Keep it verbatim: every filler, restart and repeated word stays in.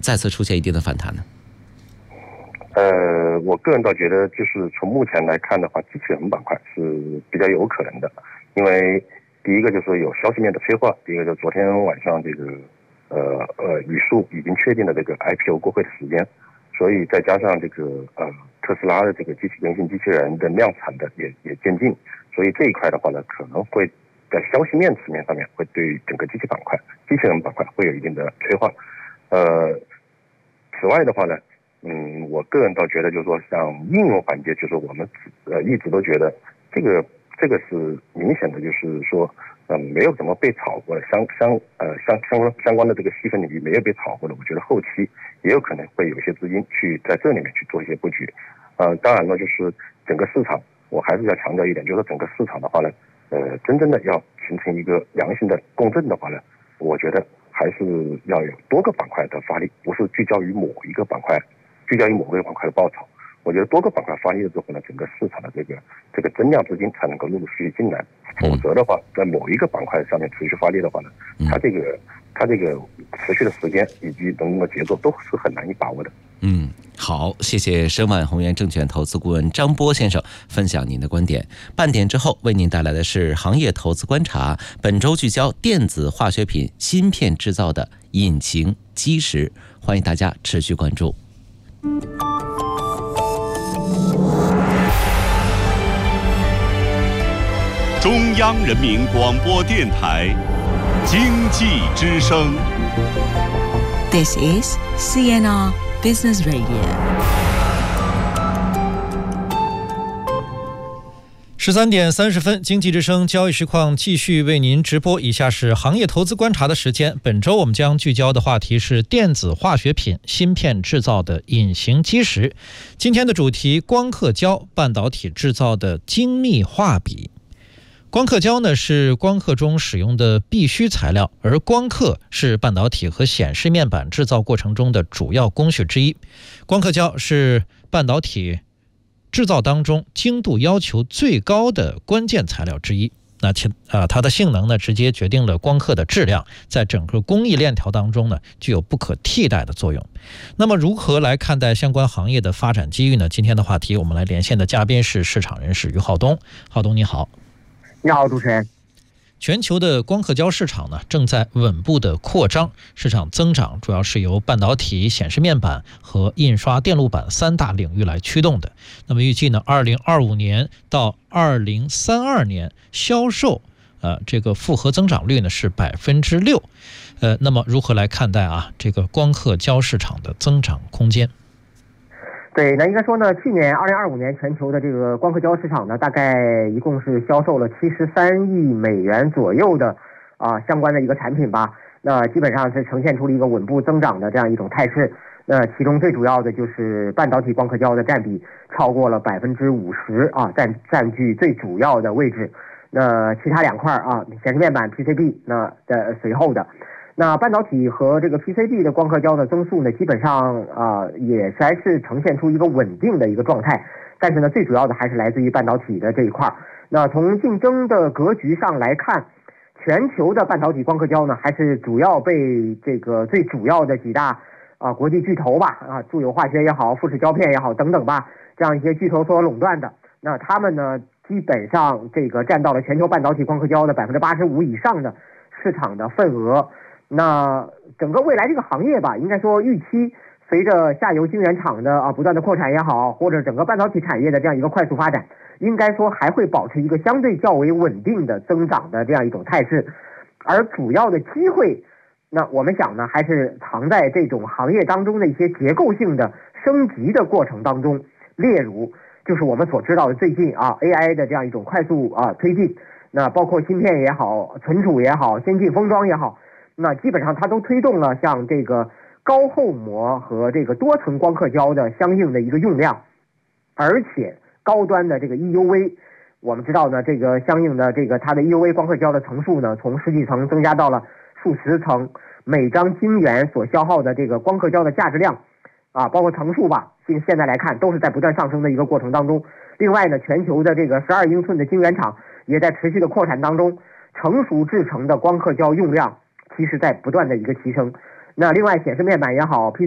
再次出现一定的反弹呢？ 呃，我个人倒觉得，就是从目前来看的话，机器人板块是比较有可能的，因为第一个就是有消息面的催化，第一个就是昨天晚上这个呃呃语数已经确定了这个 I P O 过会的时间，所以再加上这个呃特斯拉的这个机器人性机器人的量产的也也渐进，所以这一块的话呢，可能会在消息面层面上面会对整个机器板块、机器人板块会有一定的催化。呃，此外的话呢。嗯，我个人倒觉得，就是说，像应用环节，就是我们呃一直都觉得这个这个是明显的，就是说，呃，没有怎么被炒过的，相相呃相相关相关的这个细分领域没有被炒过的，我觉得后期也有可能会有一些资金去在这里面去做一些布局。呃，当然了，就是整个市场，我还是要强调一点，就是说整个市场的话呢，呃，真正的要形成一个良性的共振的话呢，我觉得还是要有多个板块的发力，不是聚焦于某一个板块。聚焦于某个板块的爆炒，我觉得多个板块发力了之后呢，整个市场的这个这个增量资金才能够陆陆续续进来。否则的话，在某一个板块上面持续发力的话呢，它这个它这个持续的时间以及等等的节奏都是很难以把握的。 嗯，好，谢谢申万宏源证券投资顾问张波先生分享您的观点。半点之后为您带来的是行业投资观察，本周聚焦电子化学品芯片制造的引擎基石，欢迎大家持续关注。 中央人民广播电台经济之声。 This is C N R Business Radio。 十三点三十分，经济之声交易实况继续为您直播。以下是行业投资观察的时间。本周我们将聚焦的话题是电子化学品芯片制造的隐形基石。今天的主题：光刻胶半导体制造的精密画笔。光刻胶呢是光刻中使用的必需材料，而光刻是半导体和显示面板制造过程中的主要工序之一。光刻胶是半导体制造当中精度要求最高的关键材料之一。那其啊，它的性能呢，直接决定了光刻的质量，在整个工艺链条当中呢，具有不可替代的作用。那么，如何来看待相关行业的发展机遇呢？今天的话题，我们来连线的嘉宾是市场人士于浩东。浩东，你好。 你好，主持人。 全球的光刻胶市场呢，正在稳步的扩张，市场增长主要是由半导体、显示面板和印刷电路板三大领域来驱动的。那么预计呢，二零二五年到二零三二年销售，呃，这个复合增长率呢是百分之六。呃，那么如何来看待啊这个光刻胶市场的增长空间？ 对，那应该说呢，去年二零二五年全球的这个光刻胶市场呢，大概一共是销售了七十三亿美元左右的啊相关的一个产品吧。那基本上是呈现出了一个稳步增长的这样一种态势。那其中最主要的就是半导体光刻胶的占比超过了百分之五十啊，占占据最主要的位置。那其他两块啊，显示面板 P C B 那的随后的。那半导体和这个 P C B 的光刻胶的增速呢，基本上啊、呃、也还是呈现出一个稳定的一个状态，但是呢，最主要的还是来自于半导体的这一块。那从竞争的格局上来看，全球的半导体光刻胶呢，还是主要被这个最主要的几大啊国际巨头吧啊，住友化学也好，富士胶片也好等等吧，这样一些巨头所垄断的。那他们呢，基本上这个占到了全球半导体光刻胶的百分之八十五以上的市场的份额。那整个未来这个行业吧，应该说预期随着下游晶圆厂的啊不断的扩产也好，或者整个半导体产业的这样一个快速发展，应该说还会保持一个相对较为稳定的增长的这样一种态势。而主要的机会，那我们想呢，还是藏在这种行业当中的一些结构性的升级的过程当中，例如就是我们所知道的最近啊 A I 的这样一种快速啊推进，那包括芯片也好，存储也好，先进封装也好。那基本上它都推动了像这个高厚膜和这个多层光刻胶的相应的一个用量，而且高端的这个 E U V， 我们知道呢，这个相应的这个它的 E U V 光刻胶的层数呢，从十几层增加到了数十层，每张晶圆所消耗的这个光刻胶的价值量啊，包括层数吧，现现在来看都是在不断上升的一个过程当中。另外呢，全球的这个十二英寸的晶圆厂也在持续的扩产当中，成熟制成的光刻胶用量其实在不断的一个提升。那另外显示面板也好